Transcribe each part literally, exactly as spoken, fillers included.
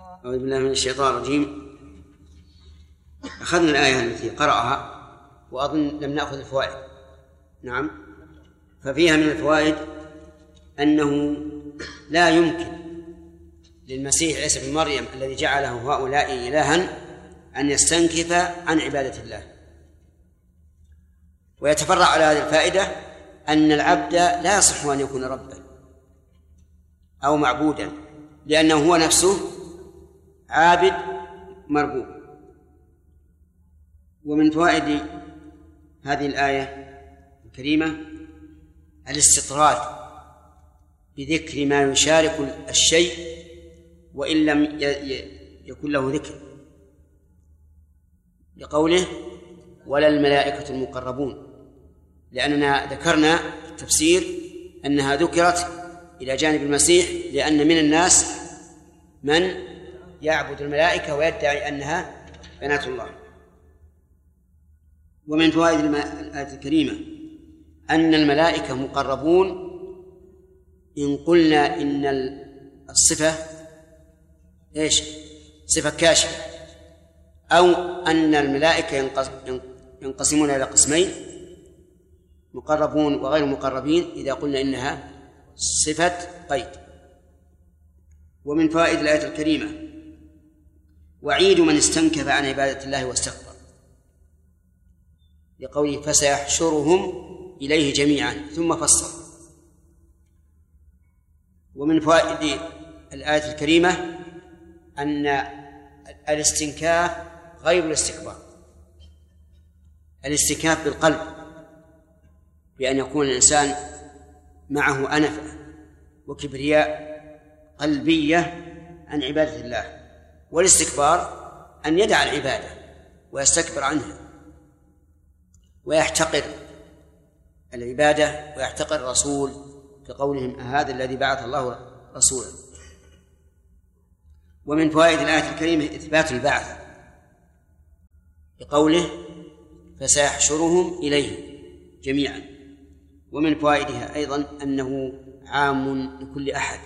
أعوذ بالله من الشيطان الرجيم. أخذنا الآية التي قرأها وأظن لم نأخذ الفوائد. نعم. ففيها من الفوائد أنه لا يمكن للمسيح عيسى بن مريم الذي جعله هؤلاء إلها أن يستنكف عن عبادة الله. ويتفرع على هذه الفائدة أن العبد لا يصح أن يكون ربا أو معبودا، لأنه هو نفسه عابد مربوب. ومن فوائد هذه الآية الكريمة الاستطراد بذكر ما يشارك الشيء وإن لم يكن له ذكر، لقوله ولا الملائكة المقربون، لأننا ذكرنا في التفسير أنها ذكرت إلى جانب المسيح لأن من الناس من يعبد الملائكة ويدعي أنها بنات الله. ومن فوائد الآية الكريمة أن الملائكة مقربون إن قلنا إن الصفة إيش؟ صفة كاشفة، أو أن الملائكة ينقسمون إلى قسمين مقربون وغير مقربين إذا قلنا إنها صفة قيد. ومن فوائد الآية الكريمة وعيد من استنكف عن عبادة الله واستكبر، لقوله فسيحشرهم إليه جميعا ثم فصل. ومن فوائد الآية الكريمة أن الاستنكاف غير الاستكبار. الاستنكاف بالقلب بأن يكون الإنسان معه أنفة وكبرياء قلبية عن عبادة الله، والاستكبار أن يدع العبادة ويستكبر عنها ويحتقر العبادة ويحتقر الرسول، كقولهم هذا الذي بعث الله رسولا. ومن فوائد الآية الكريمة إثبات البعث بقوله فسيحشرهم إليه جميعا. ومن فوائدها أيضا أنه عام لكل أحد،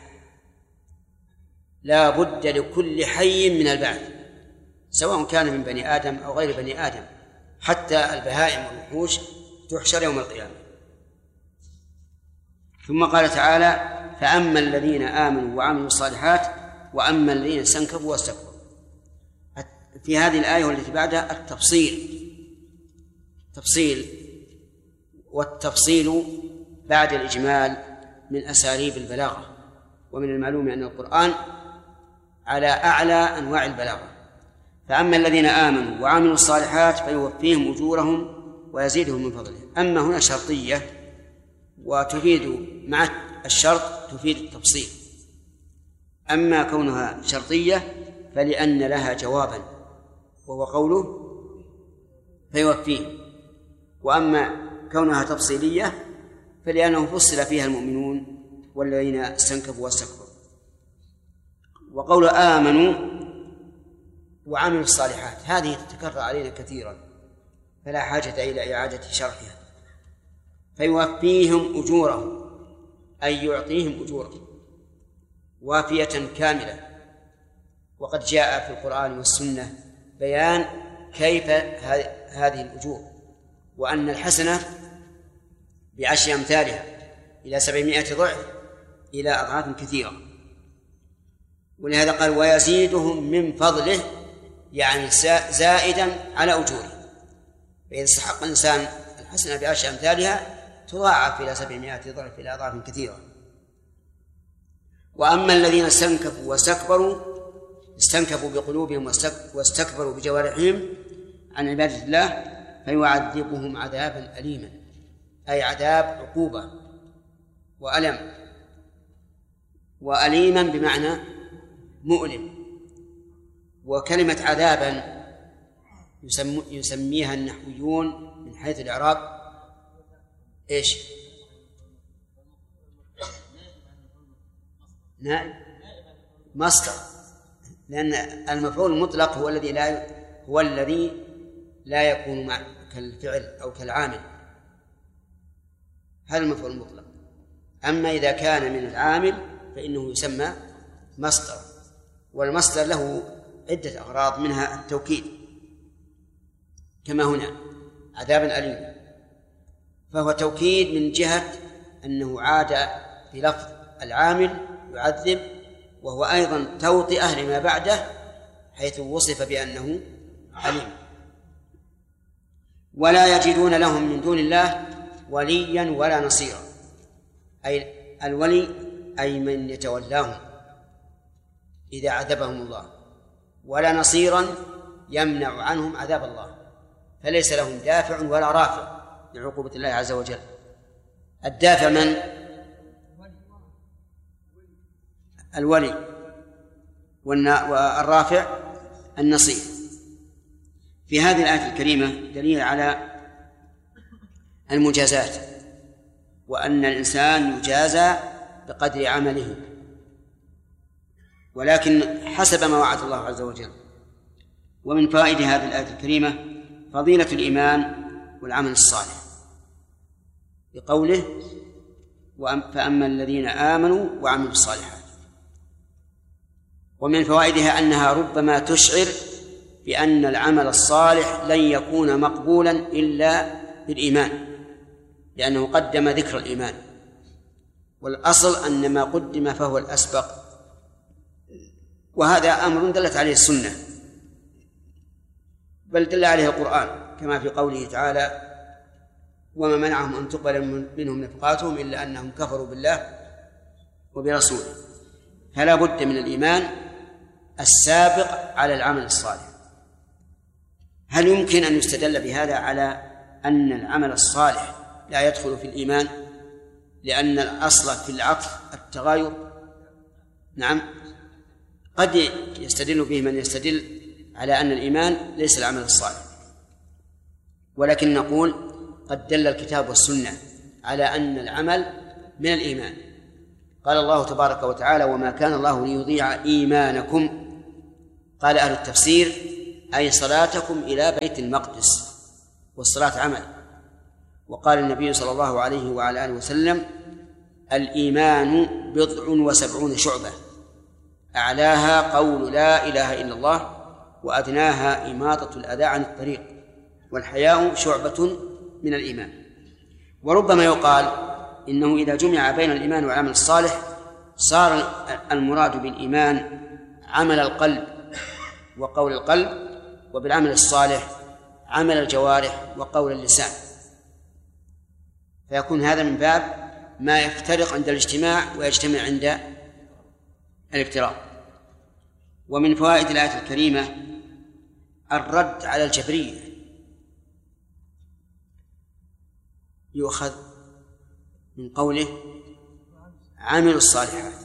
لا بد لكل حي من البعث سواء كان من بني آدم أو غير بني آدم، حتى البهائم والوحوش تحشر يوم القيامة. ثم قال تعالى فأما الذين آمنوا وعملوا الصالحات وأما الذين استنكفوا واستكبروا. في هذه الآية والتي بعدها التفصيل تفصيل والتفصيل بعد الإجمال من أساليب البلاغة، ومن المعلوم أن القرآن على أعلى أنواع البلاغة. فأما الذين آمنوا وعملوا الصالحات فيوفيهم أجورهم ويزيدهم من فضله. أما هنا شرطية وتفيد مع الشرط تفيد التفصيل. أما كونها شرطية فلأن لها جوابا وهو قوله فيوفيهم، وأما كونها تفصيلية فلأنه فصل فيها المؤمنون والذين استنكفوا واستكبروا. وقول آمنوا وعملوا الصالحات هذه تتكرر علينا كثيرا فلا حاجة إلى إعادة شرحها. فيوفيهم أجورهم أي يعطيهم أجورهم وافية كاملة. وقد جاء في القرآن والسنة بيان كيف هذه الأجور، وأن الحسنة بعشر أمثالها إلى سبعمائة ضعف إلى أضعاف كثيرة. ولهذا قال ويزيدهم من فضله، يعني زائدا على أجوره. فإذا استحق الإنسان الحسنة بعشر أمثالها تضاعف إلى سبعمائة ضعف إلى أضعاف كثيرة. وأما الذين استنكفوا واستكبروا استنكفوا بقلوبهم واستكبروا بجوارحهم عن عبادة الله فيعذبهم عذابا أليما، أي عذاب عقوبة وألم، وأليما بمعنى مؤلم. وكلمة عذابا يسميها النحويون من حيث الإعراب إيش؟ نائب مصدر، لأن المفعول المطلق هو الذي لا هو الذي لا يكون مع كالفعل أو كالعامل، هذا المفعول المطلق. أما إذا كان من العامل فإنه يسمى مصدر، والمصدر له عدة أغراض منها التوكيد كما هنا عذابا أليما، فهو توكيد من جهة أنه عاد بلفظ العامل يعذب، وهو أيضا توطئة لما بعده حيث وصف بأنه أليم. ولا يجدون لهم من دون الله وليا ولا نصيرا، أي الولي أي من يتولاهم إذا عذبهم الله، ولا نصيرا يمنع عنهم عذاب الله، فليس لهم دافع ولا رافع لعقوبة الله عز وجل. الدافع من؟ الولي، والرافع النصير. في هذه الآية الكريمة دليل على المجازات، وأن الإنسان يجازى بقدر عمله، ولكن حسب ما وعد الله عز وجل. ومن فوائد هذه الآية الكريمة فضيلة الإيمان والعمل الصالح، بقوله فأما الذين آمنوا وعملوا الصالحات. ومن فوائدها أنها ربما تشعر بأن العمل الصالح لن يكون مقبولا إلا بالإيمان، لأنه قدم ذكر الإيمان، والأصل أن ما قدم فهو الأسبق، وهذا أمر دلت عليه السنة بل دل عليه القرآن، كما في قوله تعالى وما منعهم أن تقبل منهم نفقاتهم إلا أنهم كفروا بالله وبرسوله. فلا بد من الإيمان السابق على العمل الصالح. هل يمكن أن يستدل بهذا على أن العمل الصالح لا يدخل في الإيمان لأن الأصل في العطف التغاير؟ نعم، قد يستدل به من يستدل على أن الإيمان ليس العمل الصالح، ولكن نقول قد دل الكتاب والسنة على أن العمل من الإيمان. قال الله تبارك وتعالى وما كان الله ليضيع إيمانكم، قال أهل التفسير أي صلاتكم إلى بيت المقدس، والصلاة عمل. وقال النبي صلى الله عليه وعلى آله وسلم الإيمان بضع وسبعون شعبة أعلاها قول لا إله إلا الله وأدناها إماطة الأذى عن الطريق والحياء شعبة من الإيمان. وربما يقال إنه إذا جمع بين الإيمان والعمل الصالح صار المراد بالإيمان عمل القلب وقول القلب، وبالعمل الصالح عمل الجوارح وقول اللسان، فيكون هذا من باب ما يفترق عند الاجتماع ويجتمع عند الافتراق. ومن فوائد الآية الكريمة الرد على الجبرية، يؤخذ من قوله عملوا الصالحات،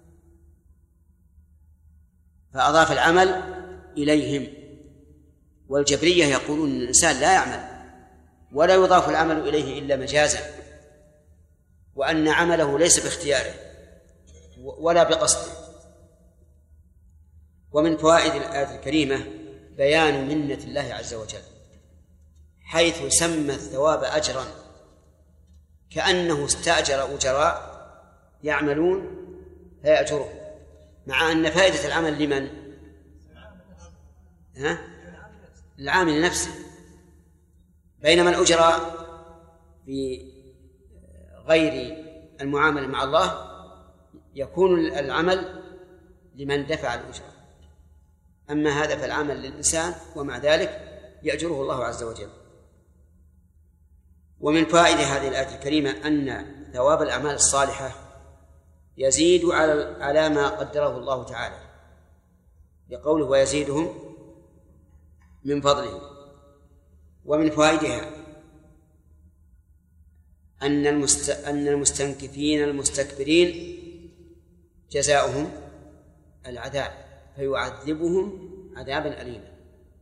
فأضاف العمل إليهم، والجبرية يقولون أن الإنسان لا يعمل ولا يضاف العمل إليه إلا مجازا، وأن عمله ليس باختياره ولا بقصده. ومن فوائد الآية الكريمة بيان منة الله عز وجل، حيث سمى الثواب أجرا كأنه استأجر أجراء يعملون فيأجرهم، مع أن فائدة العمل لمن؟ ها؟ العامل نفسه، بينما الأجراء في غير المعاملة مع الله يكون العمل لمن دفع الأجرة، أما هذا فالعمل للإنسان ومع ذلك يأجره الله عز وجل. ومن فائدة هذه الآية الكريمة أن ثواب الأعمال الصالحة يزيد على ما قدره الله تعالى، بقوله ويزيدهم من فضله. ومن فوائدها أن المست... أن المستنكفين المستكبرين جزاؤهم العذاب فيعذبهم عذابا أليما.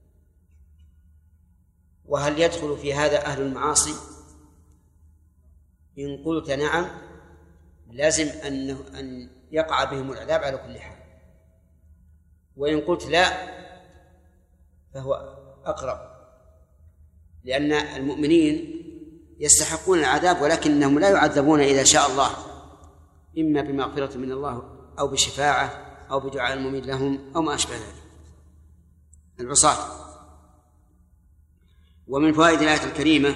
وهل يدخل في هذا أهل المعاصي؟ إن قلت نعم لازم أنه أن يقع بهم العذاب على كل حال، وإن قلت لا فهو أقرب، لأن المؤمنين يستحقون العذاب ولكنهم لا يعذبون إذا شاء الله، إما بمغفرة من الله أو بشفاعة أو بدعاء المميت لهم أو ما أشبه ذلك العصاة. ومن فوائد الآية الكريمة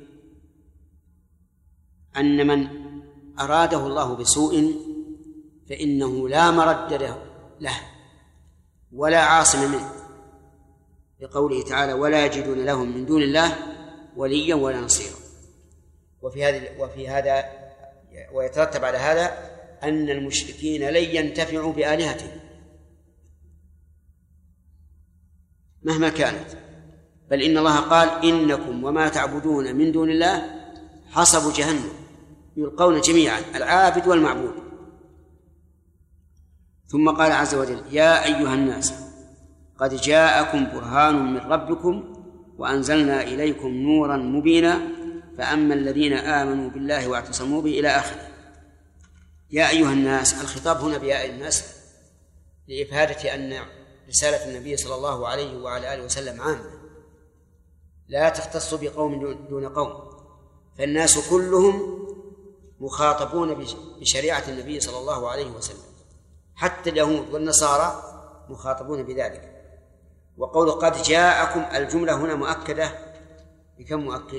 أن من أراده الله بسوء فإنه لا مرد له ولا عاصم منه، لقوله تعالى ولا يجدون لهم من دون الله وليا ولا نصيرا. وفي هذا وفي هذا ويترتب على هذا أن المشركين لن ينتفعوا بآلهتهم مهما كانت، بل إن الله قال إنكم وما تعبدون من دون الله حصب جهنم يلقون جميعا العابد والمعبود. ثم قال عز وجل يا أيها الناس قد جاءكم برهان من ربكم وأنزلنا إليكم نورا مبينا فأما الذين آمنوا بالله واعتصموا به إلى آخره. يا أيها الناس، الخطاب هنا بياء الناس لإفادة أن رسالة النبي صلى الله عليه وعلى آله وسلم عامة لا تختص بقوم دون قوم، فالناس كلهم مخاطبون بشريعة النبي صلى الله عليه وسلم، حتى اليهود والنصارى مخاطبون بذلك. وقول قد جاءكم الجملة هنا مؤكدة بكم مؤكد؟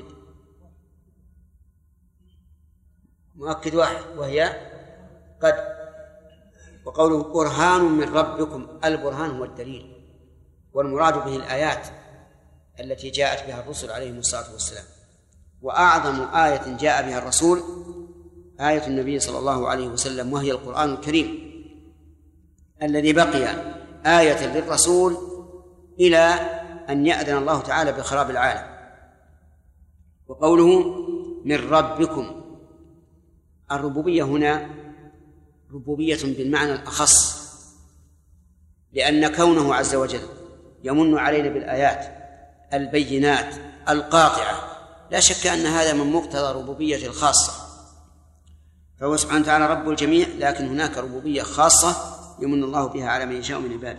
مؤكد واحد وهي قد. وقوله برهان من ربكم، البرهان هو الدليل، والمراد به الآيات التي جاءت بها الرسل عليهم الصلاة والسلام. وأعظم آية جاء بها الرسول آية النبي صلى الله عليه وسلم، وهي القرآن الكريم الذي بقي آية للرسول إلى أن يأذن الله تعالى بخراب العالم. وقوله من ربكم، الربوبية هنا ربوبية بالمعنى الأخص، لأن كونه عز وجل يمن علينا بالآيات البينات القاطعة لا شك أن هذا من مقتضى ربوبية الخاصة، فهو سبحانه وتعالى رب الجميع، لكن هناك ربوبية خاصة يمن الله بها على من يشاء من عباده.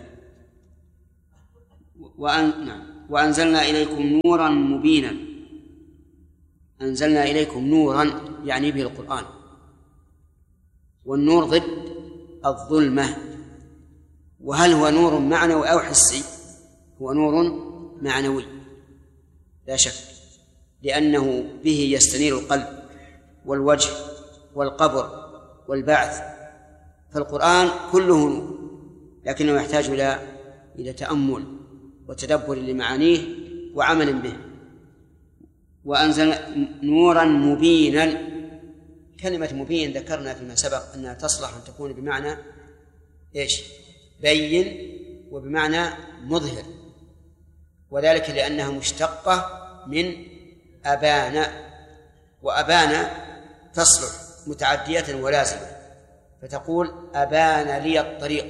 وأن... نعم. وأنزلنا إليكم نورا مبينا، أنزلنا إليكم نورا يعني به القرآن، والنور ضد الظلمة. وهل هو نور معنوي أو حسي؟ هو نور معنوي لا شك، لأنه به يستنير القلب والوجه والقبر والبعث، فالقرآن كله نور، لكنه يحتاج إلى إلى تأمل وتدبر لمعانيه وعمل به. وأنزل نورا مبينا، كلمة مبين ذكرنا فيما سبق أنها تصلح أن تكون بمعنى إيش؟ بين، وبمعنى مظهر، وذلك لأنها مشتقة من أبان، وأبان تصلح متعدية ولازمة، فتقول أبان لي الطريق،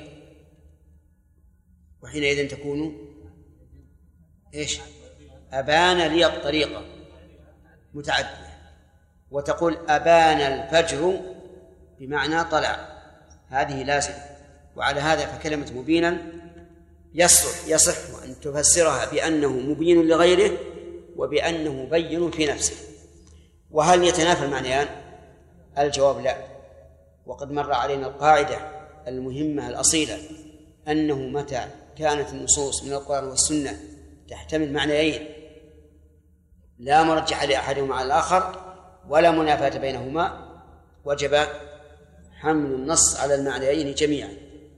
وحينئذ تكون إيش؟ أبان لي الطريق متعدية. وتقول أبان الفجر بمعنى طلع، هذه لازمة. وعلى هذا فكلمة مبينا يصح يصح أن تفسرها بأنه مبين لغيره وبأنه بين في نفسه. وهل يتنافى المعنيان؟ الجواب لا. وقد مر علينا القاعدة المهمة الأصيلة أنه متى كانت النصوص من القرآن والسنة تحتمل معنيين لا مرجح لأحدهما على الآخر ولا منافاة بينهما، وجب حمل النص على المعنيين جميعا.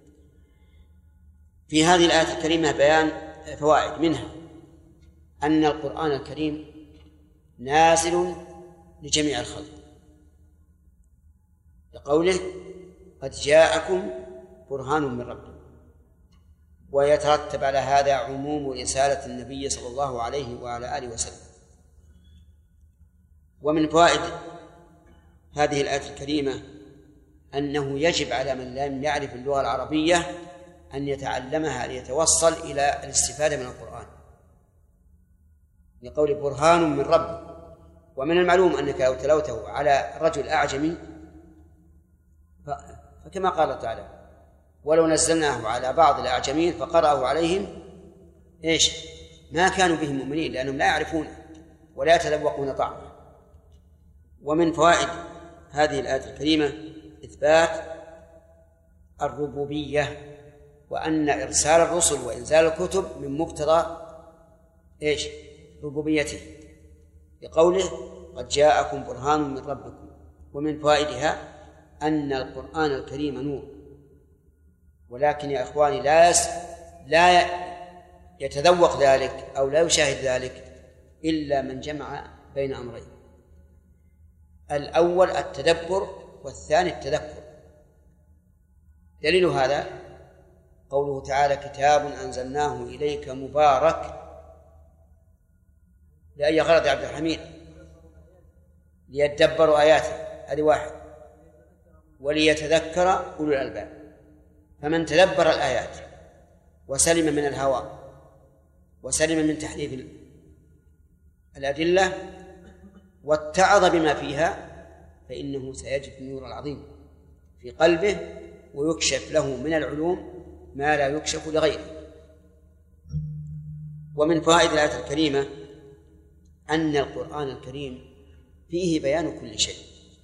في هذه الآية الكريمة بيان فوائد، منها أن القرآن الكريم نازل لجميع الخلق، لقوله قد جاءكم برهان من ربكم، ويترتب على هذا عموم رسالة النبي صلى الله عليه وعلى آله وسلم. ومن فوائد هذه الآية الكريمة أنه يجب على من لم يعرف اللغة العربية أن يتعلمها ليتوصل إلى الاستفادة من القرآن، لقول برهان من رب. ومن المعلوم أنك لو تلوته على رجل أعجمي فكما قال تعالى ولو نزلناه على بعض الأعجمين فقرأه عليهم إيش؟ ما كانوا به مؤمنين، لأنهم لا يعرفون ولا يتذوقون طعمه. ومن فوائد هذه الآية الكريمة إثبات الربوبية وأن إرسال الرسل وإنزال الكتب من مقتضى إيش؟ ربوبيته، بقوله قد جاءكم برهان من ربكم. ومن فوائدها أن القرآن الكريم نور، ولكن يا إخواني لا يس... لا يتذوق ذلك أو لا يشاهد ذلك إلا من جمع بين أمرين: الأول التدبر، والثاني التذكر. دليل هذا قوله تعالى: كتاب أنزلناه إليك مبارك. لأي غرض يا عبد الحميد؟ ليتدبروا آياته، هذه واحد، وليتذكر أولو الألباب. فمن تدبر الآيات وسلم من الهوى وسلم من تحريف الأدلة واتعظ بما فيها فإنه سيجد النور العظيم في قلبه، ويكشف له من العلوم ما لا يكشف لغيره. ومن فوائد الآية الكريمة أن القرآن الكريم فيه بيان كل شيء،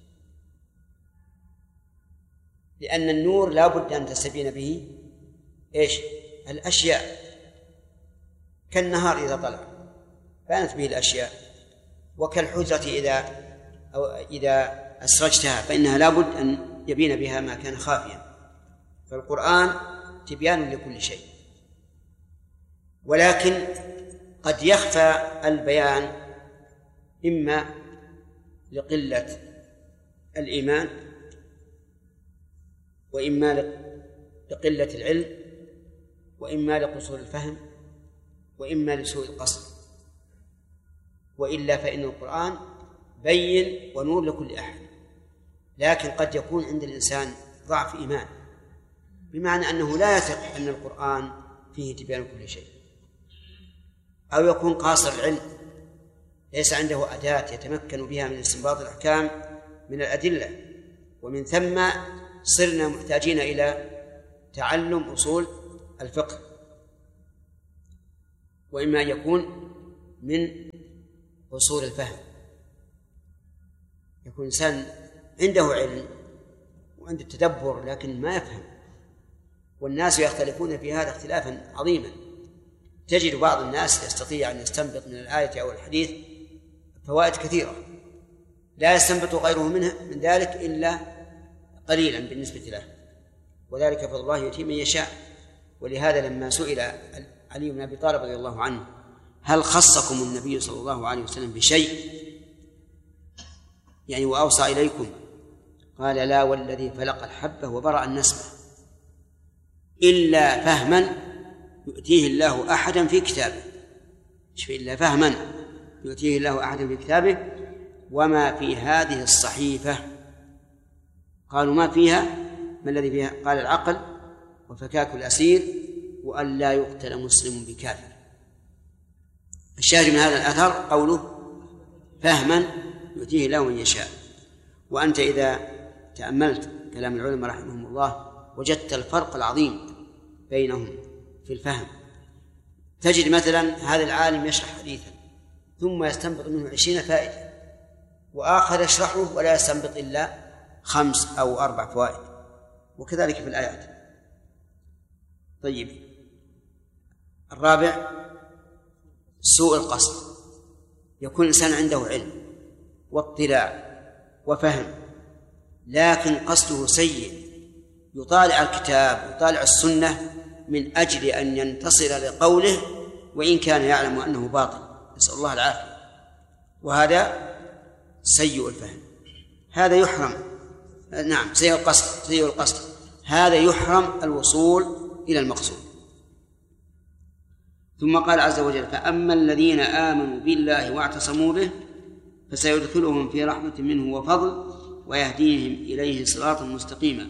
لأن النور لا بد أن تستبين به إيش؟ الأشياء، كالنهار إذا طلع بانت به الأشياء، وكالحجرة إذا أو إذا أسرجتها فإنها لا بد أن يبين بها ما كان خافيا. فالقرآن تبيان لكل شيء، ولكن قد يخفى البيان إما لقلة الإيمان، وإما لقلة العلم، وإما لقصور الفهم، وإما لسوء القصد. وإلا فإن القرآن بين ونور لكل أحد، لكن قد يكون عند الإنسان ضعف إيمان، بمعنى أنه لا يثق أن القرآن فيه تبيان كل شيء، أو يكون قاصر العلم ليس عنده أداة يتمكن بها من استنباط الأحكام من الأدلة، ومن ثم صرنا محتاجين إلى تعلم أصول الفقه. وإما يكون من قصور الفهم، يكون إنسان عنده علم وعنده التدبر لكن ما يفهم، والناس يختلفون في هذا اختلافا عظيما. تجد بعض الناس يستطيع أن يستنبط من الآية أو الحديث فوائد كثيرة لا يستنبط غيره منه من ذلك إلا قليلا بالنسبة له، وذلك فضل الله يؤتيه من يشاء. ولهذا لما سئل علي بن أبي طالب رضي الله عنه: هل خصكم النبي صلى الله عليه وسلم بشيء يعني وأوصى إليكم؟ قال: لا والذي فلق الحبة وبرأ النسمة، إلا فهما يؤتيه الله أحدا في كتابه. إلا فهما يؤتيه الله أحدا في كتابه وما في هذه الصحيفة. قالوا: ما فيها؟ ما الذي فيها؟ قال: العقل وفكاك الأسير وأن لا يقتل مسلم بكافر. الشاهد من هذا الأثر قوله: فهما يؤتيه الله من يشاء. وأنت إذا تأملت كلام العلماء رحمهم الله وجدت الفرق العظيم بينهم في الفهم. تجد مثلا هذا العالم يشرح حديثا ثم يستنبط منه عشرين فائدة، وآخر يشرحه ولا يستنبط إلا خمس أو أربع فوائد، وكذلك في الآيات. طيب، الرابع سوء القصد. يكون الإنسان عنده علم واطلاع وفهم لكن قصده سيء، يطالع الكتاب ويطالع السنة من أجل أن ينتصر لقوله وإن كان يعلم أنه باطل، نسأل الله العافية. وهذا سيء الفهم، هذا يحرم. نعم، سيء القصد سيء القصد هذا يحرم الوصول إلى المقصود. ثم قال عز وجل: فأما الذين آمنوا بالله واعتصموا به فسيدخلهم في رحمة منه وفضل ويهديهم إليه صراطا مستقيما.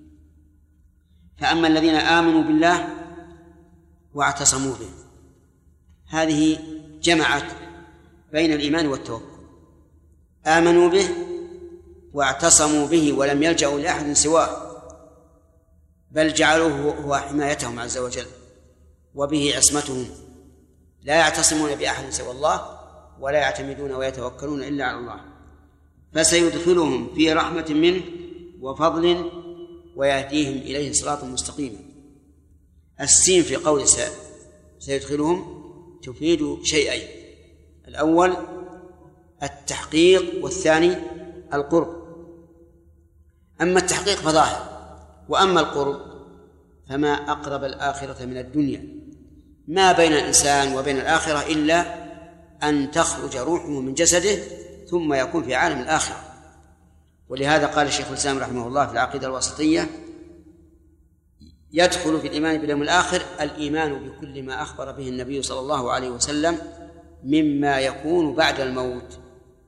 فأما الذين آمنوا بالله واعتصموا به، هذه جمعت بين الإيمان والتوكل. آمنوا به واعتصموا به ولم يلجأوا لأحد سواه، بل جعلوه هو حمايتهم عز وجل وبه عصمتهم، لا يعتصمون بأحد سوى الله ولا يعتمدون ويتوكلون إلا على الله. فسيدخلهم في رحمة منه وفضل ويهديهم إليه صراطا مستقيما. السين في قول سيدخلهم تفيد شيئين: الأول التحقيق، والثاني القرب. أما التحقيق فظاهر، وأما القرب فما أقرب الآخرة من الدنيا. ما بين الإنسان وبين الآخرة إلا أن تخرج روحه من جسده ثم يكون في عالم الآخرة. ولهذا قال الشيخ الإسلام رحمه الله في العقيدة الوسطية: يدخل في الإيمان باليوم الآخر الإيمان بكل ما أخبر به النبي صلى الله عليه وسلم مما يكون بعد الموت.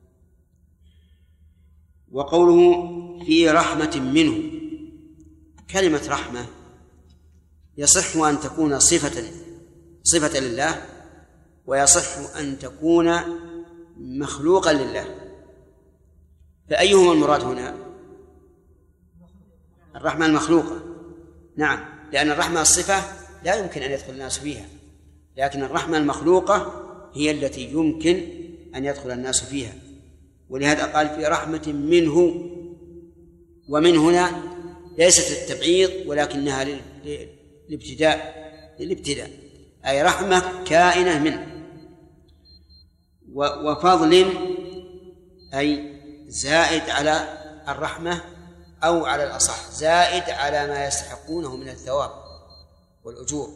وقوله في رحمة منه، كلمة رحمة يصح أن تكون صفة صفة لله، ويصح أن تكون مخلوقا لله. فأيهما المراد هنا؟ الرحمة المخلوقة، نعم، لأن الرحمة الصفة لا يمكن أن يدخل الناس فيها، لكن الرحمة المخلوقة هي التي يمكن أن يدخل الناس فيها. ولهذا قال في رحمة منه، ومن هنا ليست التبعيض ولكنها للابتداء للابتداء أي رحمة كائنة منه. وفضل أي زائد على الرحمة، أو على الأصح زائد على ما يستحقونه من الثواب والأجور.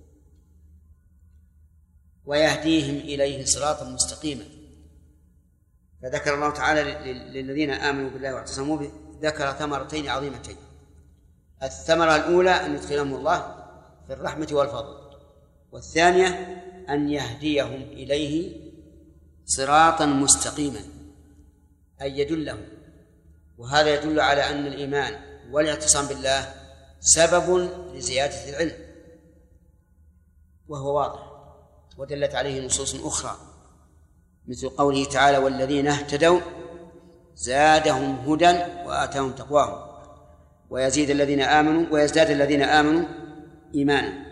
ويهديهم إليه صراطا مستقيما. فذكر الله تعالى للذين آمنوا بالله واعتصموا به، ذكر ثمرتين عظيمتين: الثمرة الأولى أن يدخلهم الله في الرحمة والفضل، والثانية أن يهديهم إليه صراطا مستقيما، أي يدلهم. وهذا يدل على أن الإيمان والاعتصام بالله سبب لزيادة العلم، وهو واضح، ودلت عليه نصوص أخرى مثل قوله تعالى: والذين اهتدوا زادهم هدى وآتاهم تقواهم ويزيد الذين آمنوا ويزداد الذين آمنوا إيمانا.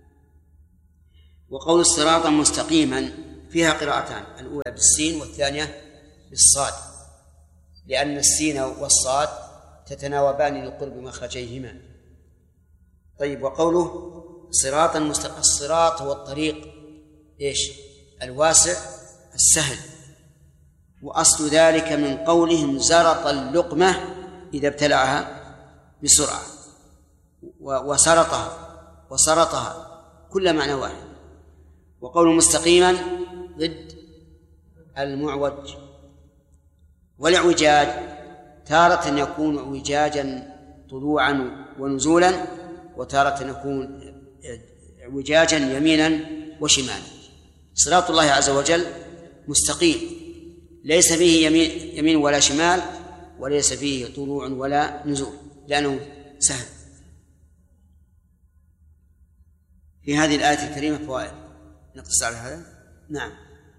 وقول صراطا مستقيما فيها قراءتان: الأولى بالسين والثانية بالصاد، لأن السين والصاد تتناوبان لقرب مخرجيهما. طيب، وقوله صراطا مستقيما، الصراط هو الطريق إيش؟ الواسع السهل. وأصل ذلك من قولهم زرط اللقمة إذا ابتلعها بسرعة، وسرطها وسرطها، كل معنى واحد. وقول مستقيما ضد المعوج. والاعوجاج تارة يكون اعوجاجا طلوعا ونزولا، وتارة يكون اعوجاجا يمينا وشمالا. صراط الله عز وجل مستقيم، ليس فيه يمين, يمين ولا شمال، وليس فيه طلوع ولا نزول، لأنه سهل. في هذه الآية الكريمة فوائد نقص على هذا. نعم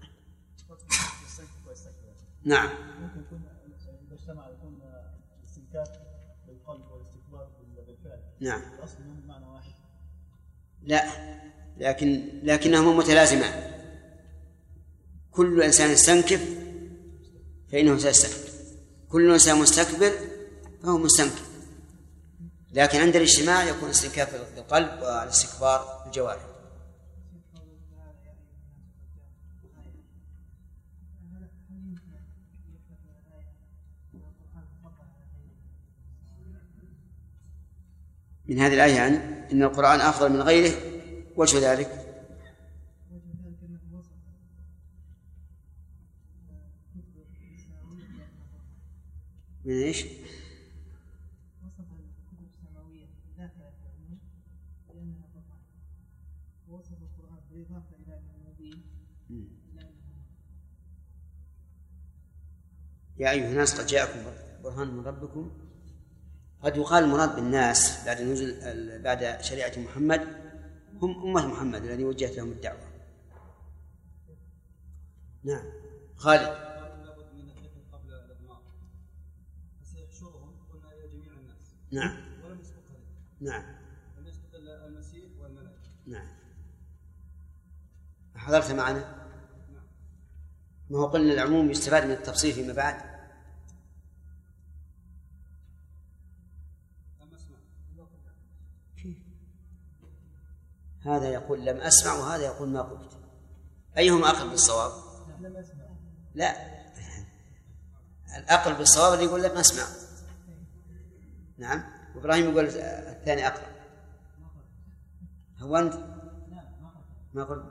نعم ممكن يكون إذا اجتمع يكون الاستنكاف بالقلب والاستكبار بالفعل. نعم. الأصل منهم معنى واحد. لا، لكن لكنهما متلازمان. كل إنسان يستنكف فإنه سيستكبر، كل إنسان مستكبر فهو مستنكف، لكن عند الاجتماع يكون استنكاف بالقلب والاستكبار بالجوارح. من هذه الآية يعني إن القرآن أفضل من غيره، وجه ذلك من إيش؟ وصف الكتب السماوية داخلة في العلم لأنها قطعا، ووصف القرآن بالإضافة إلى المبين. يا أيها الناس قد جاءكم برهان من ربكم. قد يقال المراد بالناس بعد نزول بعد شريعة محمد هم أمة محمد الذي وجهت لهم الدعوة. نعم. خالد. نعم. ولم يسبق نعم. لم يسبق إلا المسيح والملائكة. نعم. حضرت معنا؟ نعم. ما هو قلنا العموم يستفاد من التفصيل فيما بعد. أما اسمع. كيف؟ هذا يقول لم أسمع وهذا يقول ما قلت، أيهما أقرب بالصواب؟ لم أسمع. لا، الأقرب بالصواب اللي يقول لم أسمع. نعم، وإبراهيم يقول الثاني أقرب. هو أنت ما قلت.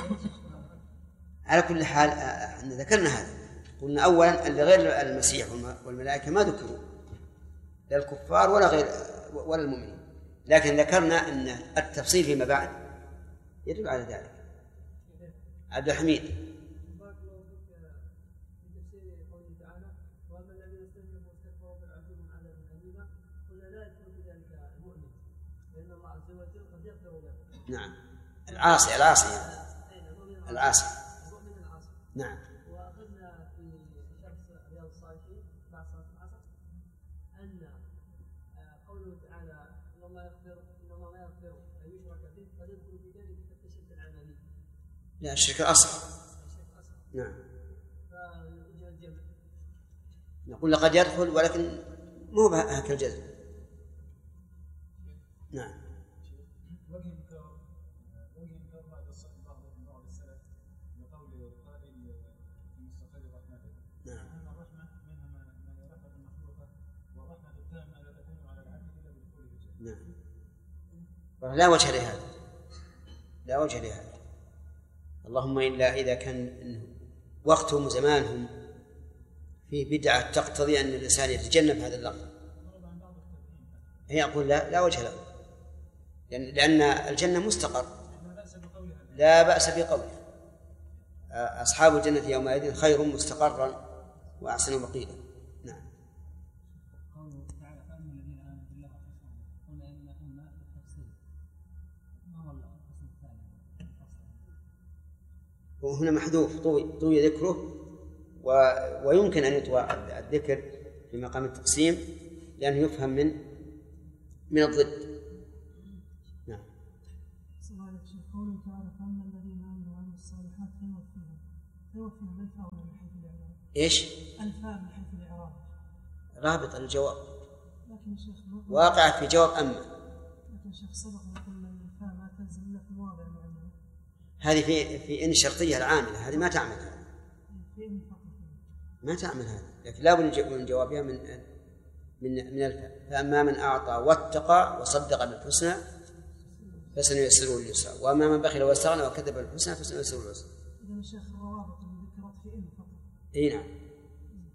على كل حال احنا ذكرنا هذا، قلنا أولا اللي غير المسيح والملائكة ما ذكروا، لا الكفار ولا غير ولا المؤمنين، لكن ذكرنا أن التفصيل فيما بعد يدل على ذلك. عبد الحميد. نعم، العاصي العاصي العاصي نعم. وأخذنا في شرح رياض الصالحين بعد صلاة العصر أن قوله تعالى إن الله يغفر إن الله لا يغفر أن يشرك به قد يدخل في ذلك التشدد العملي. لا، الشرك الأصغر. نعم. فيوجه الجمع. نقول لقد يدخل ولكن مو بهاك الجزم. نعم. لا وجه لهذا، لا وجه لهذا، اللهم إلا إذا كان وقتهم وزمانهم في بدعة تقتضي أن الإنسان يتجنب هذا اللفظ، هي أقول لا لا وجه له، لأن الجنة مستقر، لا بأس بقوله أصحاب الجنة يومئذ خير مستقرا وأحسن مقيلا. نعم. وهنا محذوف طوي, طوي ذكره و... ويمكن أن يطوى الذكر في مقام التقسيم لأنه يفهم من من الضد. نعم. قوله تعالى فأما الذين آمنوا وعملوا الصالحات فيوفيهم فيوفيهم الفاء من حيث الإعراب. إيش؟ الفاء من حيث الإعراب رابط الجواب، لكن شيخ واقع في جواب أما، لكن شيخ سبق وقلنا أن الفاء ما تلزم إلا في مواضع معينة. هذه في في إن الشرطية العاملة، هذه ما تعمل هذا، ما تعمل هذا، لكن لا بد من جوابها من من من الفاء. فأما من أعطى واتقى وصدق بالحسنى فسنيسره لليسرى، وأما من بخل واستغنى وكذب بالحسنى فسنيسره لليسرى. إذا الشيخ الروابط اللي ذكرت في إن فقط. إيه نعم.